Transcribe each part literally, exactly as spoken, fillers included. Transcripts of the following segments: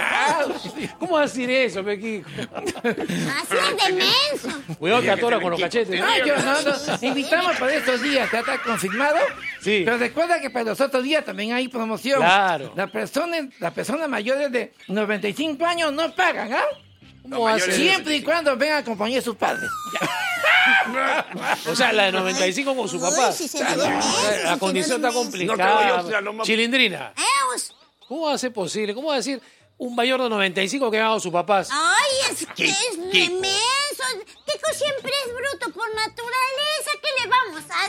Ah, ¿cómo vas a decir eso, Pequico? Así es de menso. Cuidado que atora con los cachetes. No, yo, no, no. Invitamos para estos días, ¿ya está confirmado? Sí. Pero recuerda que para los otros días también hay promoción. Claro. Las personas, las personas mayores de noventa y cinco años no pagan, ¿ah? ¿Cómo va a ser? Siempre y cuando vengan a acompañar a sus padres. O sea, la de noventa y cinco con su papá. Uy, sí se ve de menso, La se condición ve está de menso. complicada. No creo yo, o sea, no me- Chilindrina, Eus. ¿cómo va a ser posible? ¿Cómo va a decir un mayor de noventa y cinco que haga a sus papás? Ay, es que Kiko, es de Kiko. menso. Kiko siempre es bruto por naturaleza. ¿Qué le vamos a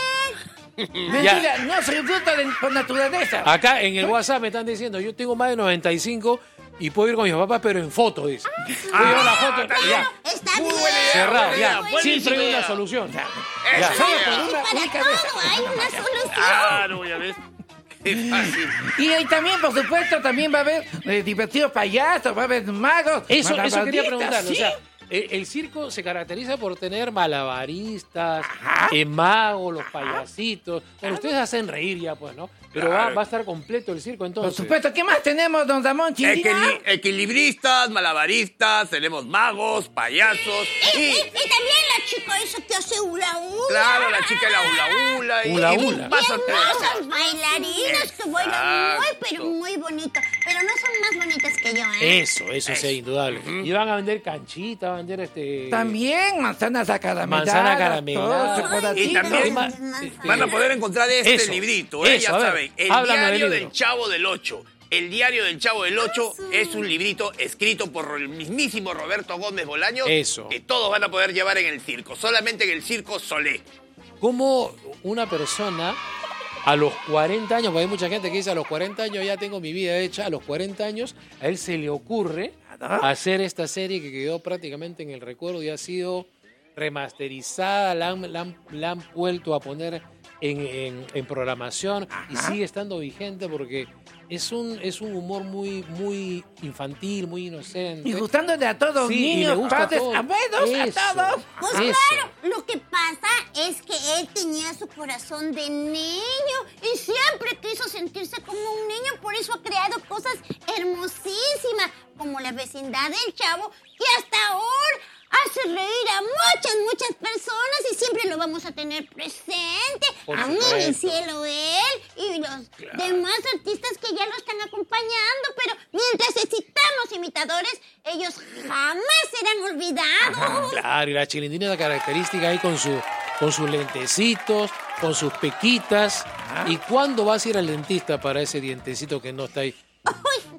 hacer? Mentira, no soy bruto de, por naturaleza. Acá en el WhatsApp me están diciendo, yo tengo más de noventa y cinco y puedo ir con mis papás, pero en foto, dice. Voy a llevar la foto, está ya, Está Muy bien. buena idea. cerrado, buena ya. idea, buenísima Siempre hay una idea. solución. Esa Ya. Solo idea. por una Para única vez. todo hay una solución. Claro, ya ves. Qué fácil. Y ahí también, por supuesto, también va a haber eh, divertidos payasos, va a haber magos. Eso, eso quería malabaristas, preguntarle. ¿sí? O sea, el, el circo se caracteriza por tener malabaristas, eh, magos, los payasitos. Bueno, ustedes hacen reír ya, pues, ¿no? Pero va, Claro. va a estar completo el circo Por entonces. supuesto, ¿qué más tenemos, don Ramón Chilindrina? Equili- equilibristas, malabaristas, tenemos magos, payasos Y, y, y... y también la chica esa que hace hula hula. Claro, la chica de la hula hula. y- Hula y hula. más Bien sorpresas. hermosas bailarinas que bailan muy, Exacto. pero muy bonito. Pero no son más bonitas que yo, ¿eh? Eso, eso es indudable. Y van a vender canchita, van a vender este... También manzanas acarameladas. Manzana caramelada. todo, chocolatitos. Y también más? van a poder encontrar este Eso, librito, ¿eh? eso, Ya a ver, saben. El háblame del diario libro. del Chavo del Ocho. El diario del Chavo del Ocho es un librito escrito por el mismísimo Roberto Gómez Bolaños. Eso. Que todos van a poder llevar en el circo. Solamente en el circo Solé. Como una persona a los cuarenta años, porque hay mucha gente que dice a los cuarenta años ya tengo mi vida hecha, a los cuarenta años a él se le ocurre hacer esta serie que quedó prácticamente en el recuerdo y ha sido remasterizada, la han, la han- la han vuelto a poner en, en- en programación y sigue estando vigente porque es un, es un humor muy, muy infantil, muy inocente. Y gustándole a todos, Sí, y le niños, gusta a padres, todos. abuelos, Eso. a todos. Pues Eso. claro, lo que pasa es que él tenía su corazón de niño y siempre quiso sentirse como un niño, por eso ha creado cosas hermosísimas, como la vecindad del Chavo, que hasta ahora hace reír a muchas, muchas personas y siempre lo vamos a tener presente, Por aún en el supuesto. cielo él y los demás artistas que ya lo están acompañando, pero mientras existamos imitadores, ellos jamás serán olvidados. Claro, y la Chilindrina es la característica ahí con, su, con sus lentecitos, con sus pequitas. ¿Y cuándo vas a ir al dentista para ese dientecito que no está ahí? Uy.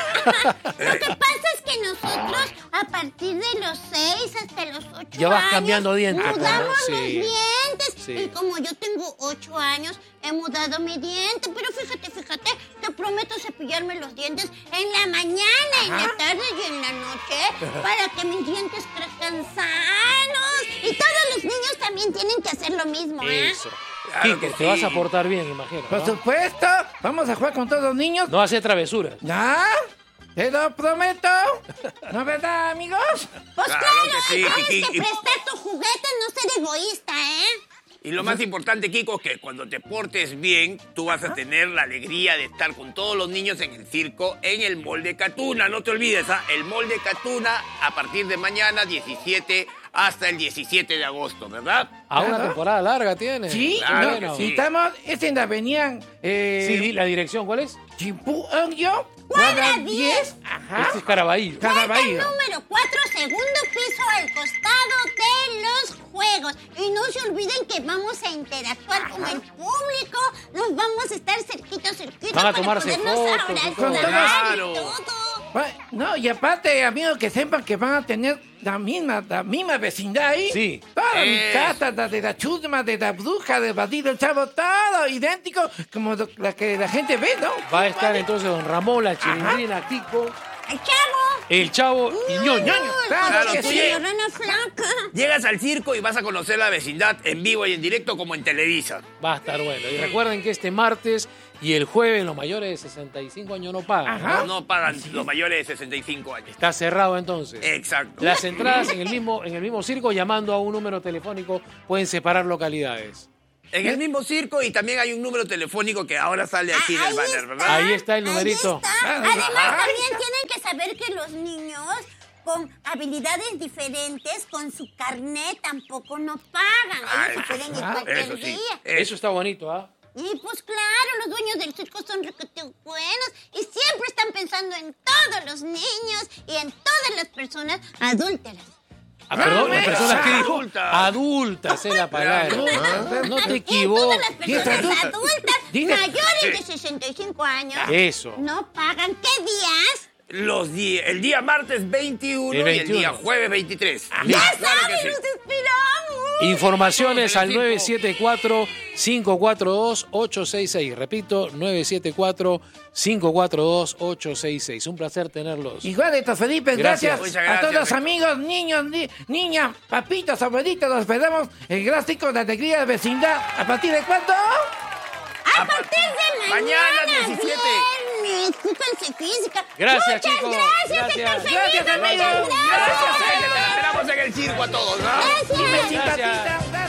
Lo que pasa es que nosotros, a partir de los seis hasta los ocho Ya vas años, cambiando dientes, pues, ¿no? mudamos los Sí. dientes. Sí. Y como yo tengo ocho años, he mudado mi diente. Pero fíjate, fíjate, te prometo cepillarme los dientes en la mañana, en la tarde y en la noche para que mis dientes crezcan sanos. Y todos los niños también tienen que hacer lo mismo, ¿eh? Eso. Claro Kiko, que te vas a sí. portar bien, imagino. Por ¿no? supuesto, vamos a jugar con todos los niños. No hacer travesuras. ¿Ah? Te lo prometo. ¿No verdad, amigos? Pues Claro claro, que sí, y tienes Kiki. que prestar tus juguetes, no ser egoísta, ¿eh? Y lo más importante, Kiko, es que cuando te portes bien, tú vas a tener la alegría de estar con todos los niños en el circo en el Mall de Catuna. No te olvides, ¿ah? El Mall de Catuna a partir de mañana, diecisiete hasta el diecisiete de agosto, ¿verdad? A una Claro. temporada larga tiene. Sí, Claro no, que no. sí. Estamos, es en la avenida eh, Sí, di- la dirección, ¿cuál es? Chimpú Angio, Cuadra cuadra diez. diez. Ajá. Este es Caraballo. Cada Puerta bahía. número cuatro, segundo piso al costado de los juegos. Y no se olviden que vamos a interactuar con el público. Nos vamos a estar cerquita, cerquita Van a para tomarse podernos fotos y abrazar todo. y Claro. todo. Bueno, no, y aparte, amigos, que sepan que van a tener la misma, la misma vecindad ahí. Sí. Toda mi Es. casa, la de la chusma, de la bruja, del bandido, el chavo, todo idéntico como lo- la que la gente ve, ¿no? Va a estar entonces don Ramón, la Chilindrina, Kiko, ¡El Chavo! el Chavo y ñoño. Ñoño, claro Claro que que sí. sí. La rana flaca. Llegas al circo y vas a conocer la vecindad en vivo y en directo como en Televisa. Va a estar bueno. Y recuerden que este martes y el jueves los mayores de sesenta y cinco años no pagan. Ajá. ¿no? No pagan los mayores de sesenta y cinco años. Está cerrado entonces. Exacto. Las entradas en el mismo en el mismo circo llamando a un número telefónico pueden separar localidades. En el mismo circo y también hay un número telefónico que ahora sale aquí en Ah, el ahí banner, está. ¿verdad? Ahí está el Ahí numerito. está. Además, Ajá. también tienen que saber los niños con habilidades diferentes, con su carnet, tampoco no pagan. Ay, Ellos se pueden ir ah, cualquier eso sí. día. Eso está bonito, ¿ah? Y pues claro, los dueños del circo son requete buenos y siempre están pensando en todos los niños y en todas las personas adúlteras. Ah, perdón, las personas que dijo Adultas. adultas es la palabra. No te Y equivoques. todas las personas adultas Diga. mayores de sesenta y cinco años Eso. no pagan. ¿Qué días? Los días, el día martes veintiuno, El y el veintiuno. día jueves veintitrés. ¡Ya Claro que saben, sí. los esperamos! Informaciones al Todo el nueve siete cuatro, cinco cuatro dos, ocho seis seis. Repito, nueve siete cuatro, cinco cuatro dos, ocho seis seis. Un placer tenerlos. Igualito, Felipe, Gracias. gracias, Muchas a gracias, todos los Rico. amigos, niños, ni- niñas, papitos, abuelitos, los esperamos en Gráfico de Alegría de Vecindad. ¿A partir de cuándo? A partir de mañana, Mañana, diecisiete. viernes. Cúpense física. Gracias, Muchas chicos. gracias, Gracias. Héctor Gracias, Felipe, amigos. muchas Gracias, gracias. Fede, te esperamos en el circo a todos, ¿no? Gracias. Dime, Gracias. simpatita, gracias.